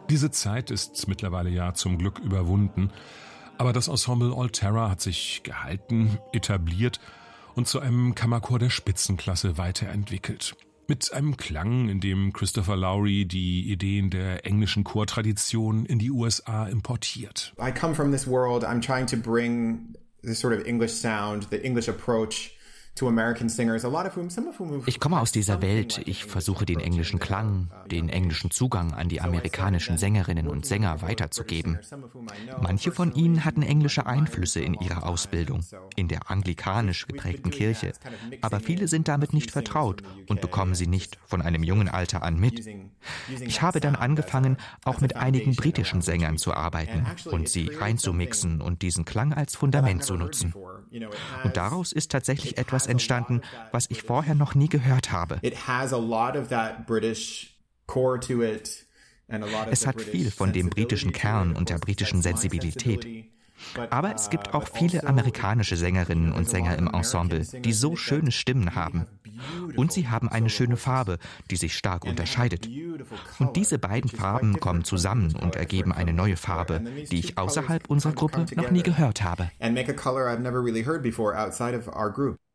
Diese Zeit ist mittlerweile ja zum Glück überwunden. Aber das Ensemble Alterra hat sich gehalten, etabliert und zu einem Kammerchor der Spitzenklasse weiterentwickelt. Mit einem Klang, in dem Christopher Lowry die Ideen der englischen Chortradition in die USA importiert. I come from this world, I'm trying to bring this sort of English sound, the English approach to American singers, some of whom Ich komme aus dieser Welt. Ich versuche den englischen Klang, den englischen Zugang an die amerikanischen Sängerinnen und Sänger weiterzugeben. Manche von ihnen hatten englische Einflüsse in ihrer Ausbildung, in der anglikanisch geprägten Kirche. Aber viele sind damit nicht vertraut und bekommen sie nicht von einem jungen Alter an mit. Ich habe dann angefangen, auch mit einigen britischen Sängern zu arbeiten und sie reinzumixen und diesen Klang als Fundament zu nutzen. Und daraus ist tatsächlich etwas entstanden, was ich vorher noch nie gehört habe. Es hat viel von dem britischen Kern und der britischen Sensibilität. Aber es gibt auch viele amerikanische Sängerinnen und Sänger im Ensemble, die so schöne Stimmen haben. Und sie haben eine schöne Farbe, die sich stark unterscheidet. Und diese beiden Farben kommen zusammen und ergeben eine neue Farbe, die ich außerhalb unserer Gruppe noch nie gehört habe.